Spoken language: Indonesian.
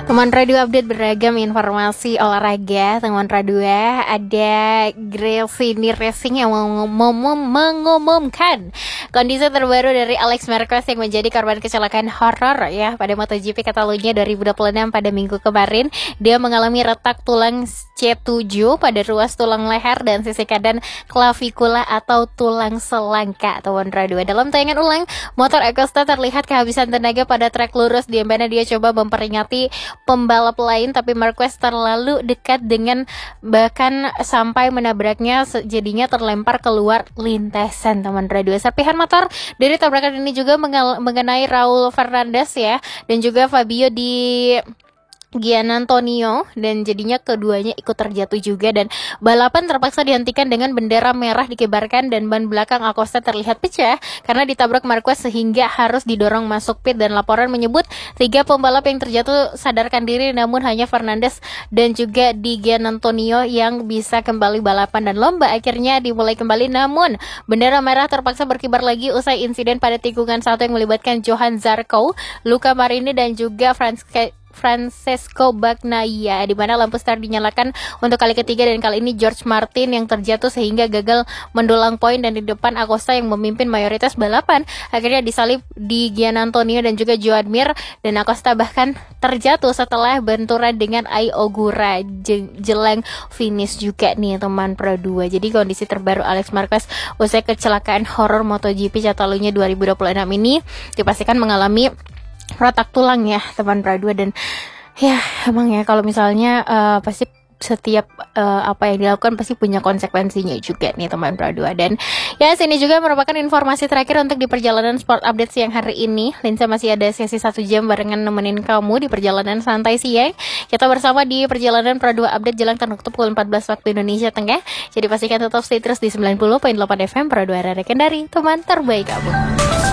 Teman Radio update beragam informasi olahraga. Teman Radio ada Gresini Racing yang mengumumkan kondisi terbaru dari Alex Marquez yang menjadi korban kecelakaan horor ya pada MotoGP Catalunya 2026 pada minggu kemarin. Dia mengalami retak tulang C7 pada ruas tulang leher dan sisi kanan klavikula atau tulang selangka. Teman Radio, dalam tayangan ulang, motor Acosta terlihat kehabisan tenaga pada trek lurus di mana dia coba memperingati pembalap lain, tapi Marquez terlalu dekat dengan bahkan sampai menabraknya, jadinya terlempar keluar lintasan. Teman Radio, serpihan motor dari tabrakan ini juga mengenai Raul Fernandez ya, dan juga Fabio Di Gianantonio, dan jadinya keduanya ikut terjatuh juga, dan balapan terpaksa dihentikan dengan bendera merah dikibarkan dan ban belakang Acosta terlihat pecah karena ditabrak Marquez sehingga harus didorong masuk pit. Dan laporan menyebut 3 pembalap yang terjatuh sadarkan diri, namun hanya Fernandez dan juga Di Gianantonio yang bisa kembali balapan, dan lomba akhirnya dimulai kembali. Namun bendera merah terpaksa berkibar lagi usai insiden pada tikungan 1 yang melibatkan Johan Zarco, Luca Marini dan juga Francesco Bagnaia, di mana lampu start dinyalakan untuk kali ketiga, dan kali ini George Martin yang terjatuh sehingga gagal mendulang poin, dan di depan Acosta yang memimpin mayoritas balapan akhirnya disalip Di Gianantonio dan juga Joan Mir, dan Acosta bahkan terjatuh setelah benturan dengan Ai Ogura jelang finish juga nih teman Pro 2. Jadi kondisi terbaru Alex Marquez usai kecelakaan horor MotoGP Catalunya 2026 ini dipastikan mengalami retak tulang ya teman Pro 2, dan ya emang ya kalau misalnya pasti setiap apa yang dilakukan pasti punya konsekuensinya juga nih teman Pro 2. Dan ya sini juga merupakan informasi terakhir untuk di perjalanan sport update siang hari ini. Linsa masih ada sesi 1 jam barengan nemenin kamu di perjalanan santai siang. Kita bersama di perjalanan Pro 2 update jelang penutup pukul 14 waktu Indonesia Tengah. Jadi pastikan tetap stay terus di 90.8 FM Pro 2 Radio Kendari, teman terbaik kamu.